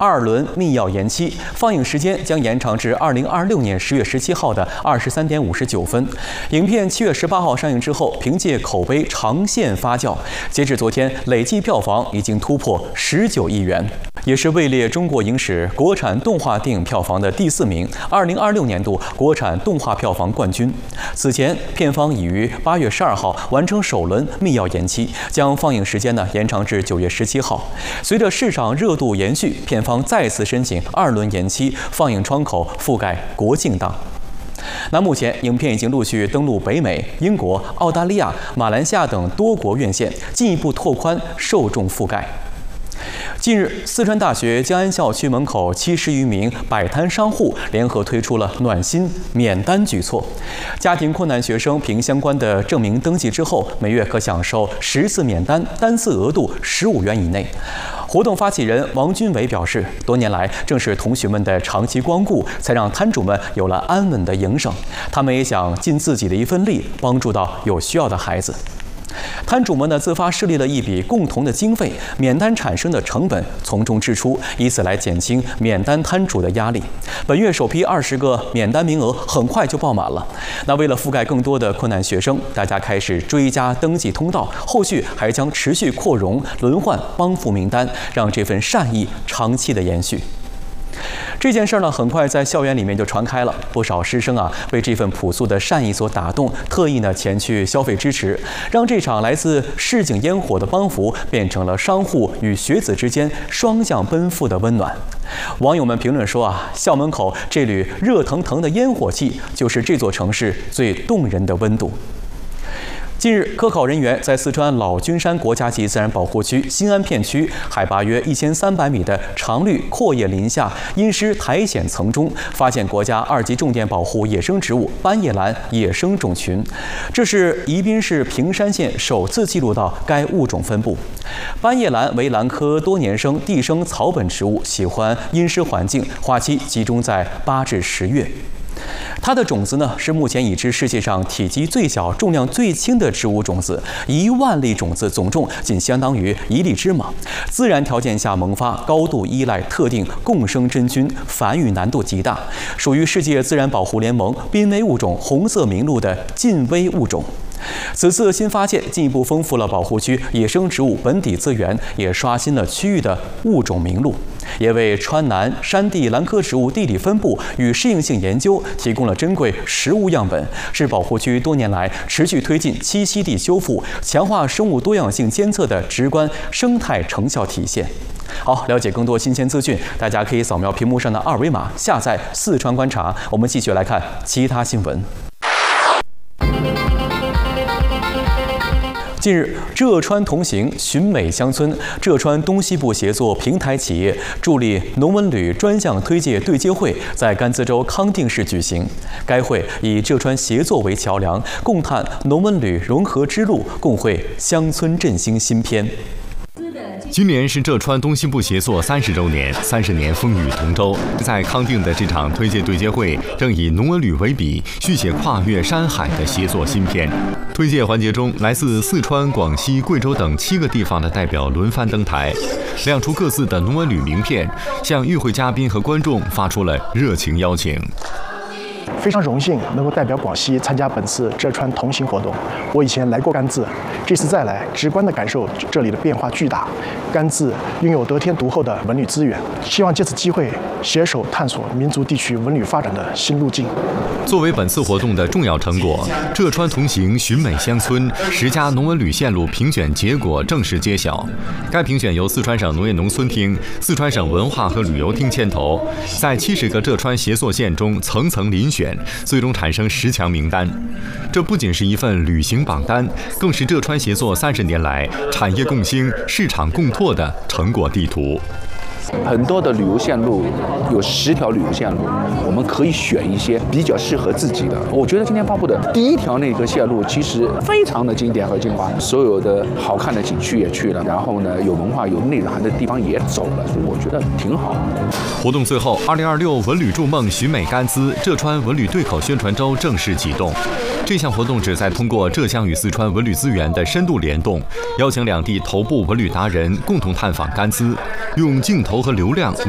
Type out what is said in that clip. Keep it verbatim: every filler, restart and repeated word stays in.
二轮密钥延期，放映时间将延长至二零二六年十月十七号的二十三点五十九分。影片七月十八号上映之后，凭借口碑长线发酵，截至昨天累计票房已经突破十九亿元，也是位列中国影史国产动画电影票房的第四名，二零二六年度国产动画票房冠军。此前，片方已于八月十二号完成首轮密钥延期，将放映时间呢延长至九月十七号。随着市场热度延续，片方再次申请二轮延期，放映窗口覆盖国庆档。那目前，影片已经陆续登陆北美、英国、澳大利亚、马来西亚等多国院线，进一步拓宽受众覆盖。近日，四川大学江安校区门口七十余名摆摊商户联合推出了暖心免单举措。家庭困难学生凭相关的证明登记之后，每月可享受十次免单，单次额度十五元以内。活动发起人王军伟表示，多年来正是同学们的长期光顾，才让摊主们有了安稳的营生。他们也想尽自己的一份力，帮助到有需要的孩子。摊主们呢自发设立了一笔共同的经费，免单产生的成本从中支出，以此来减轻免单摊主的压力。本月首批二十个免单名额很快就爆满了。那为了覆盖更多的困难学生，大家开始追加登记通道，后续还将持续扩容、轮换帮扶名单，让这份善意长期的延续。这件事呢，很快在校园里面就传开了，不少师生啊被这份朴素的善意所打动，特意呢前去消费支持，让这场来自市井烟火的帮扶变成了商户与学子之间双向奔赴的温暖。网友们评论说啊，校门口这缕热腾腾的烟火气，就是这座城市最动人的温度。近日，科考人员在四川老君山国家级自然保护区新安片区海拔约一千三百米的常绿阔叶林下阴湿苔藓层中，发现国家二级重点保护野生植物斑叶兰野生种群。这是宜宾市平山县首次记录到该物种分布。斑叶兰为兰科多年生地生草本植物，喜欢阴湿环境，花期集中在八至十月。它的种子呢，是目前已知世界上体积最小、重量最轻的植物种子，一万粒种子总重仅相当于一粒芝麻。自然条件下萌发，高度依赖特定共生真菌，繁育难度极大，属于世界自然保护联盟濒危物种红色名录的近危物种。此次新发现进一步丰富了保护区野生植物本地资源，也刷新了区域的物种名录，也为川南山地兰科植物地理分布与适应性研究提供了珍贵实物样本，是保护区多年来持续推进栖息地修复、强化生物多样性监测的直观生态成效体现。好，了解更多新鲜资讯，大家可以扫描屏幕上的二维码下载四川观察。我们继续来看其他新闻。近日，浙川同行寻美乡村浙川东西部协作平台企业助力农文旅专项推介对接会在甘孜州康定市举行。该会以浙川协作为桥梁，共探农文旅融合之路，共绘乡村振兴新篇。 今年是浙川东西部协作三十周年，三十年风雨同舟。在康定的这场推介对接会，正以农文旅为笔，续写跨越山海的协作新篇。推介环节中，来自四川、广西、贵州等七个地方的代表轮番登台，亮出各自的农文旅名片，向与会嘉宾和观众发出了热情邀请。 非常荣幸能够代表广西参加本次浙川同行活动。我以前来过甘孜，这次再来，直观地感受这里的变化巨大。甘孜拥有得天独厚的文旅资源，希望借此机会携手探索民族地区文旅发展的新路径。 作为本次活动的重要成果，浙川同行寻美乡村十佳农文旅线路评选结果正式揭晓。该评选由四川省农业农村厅、四川省文化和旅游厅牵头，在七十个浙川协作县中层层遴选，最终产生十强名单。这不仅是一份旅行榜单，更是浙川协作三十年来产业共兴、市场共拓的成果地图。 很多的旅游线路有十条旅游线路，我们可以选一些比较适合自己的。我觉得今天发布的第一条那个线路其实非常的经典和精华，所有的好看的景区也去了，然后呢有文化有内涵的地方也走了，所以我觉得挺好。 活动最后，二零二六文旅筑梦寻美甘孜浙川文旅对口宣传周正式启动。这项活动旨在通过浙江与四川文旅资源的深度联动，邀请两地头部文旅达人共同探访甘孜，用镜头和流量